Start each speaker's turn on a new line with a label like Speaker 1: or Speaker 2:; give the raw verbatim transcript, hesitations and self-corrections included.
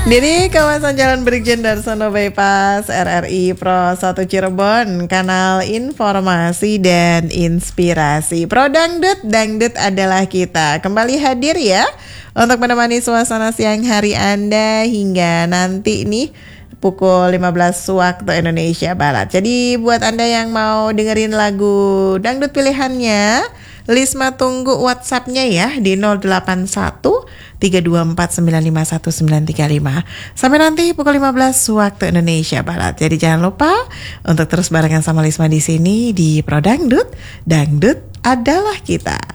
Speaker 1: Dari kawasan Jalan Brigjen Darsono Bypass R R I Pro satu Cirebon, kanal informasi dan inspirasi. Pro Dangdut, Dangdut adalah kita. Kembali hadir ya untuk menemani suasana siang hari Anda hingga nanti nih pukul lima belas waktu Indonesia Barat. Jadi buat Anda yang mau dengerin lagu dangdut pilihannya, Lisma tunggu WhatsApp-nya ya di nol delapan satu tiga dua empat sembilan lima satu sembilan tiga lima. Sampai nanti pukul lima belas waktu Indonesia Barat. Jadi jangan lupa untuk terus barengan sama Lisma di sini di Pro Dangdut. Dangdut adalah kita.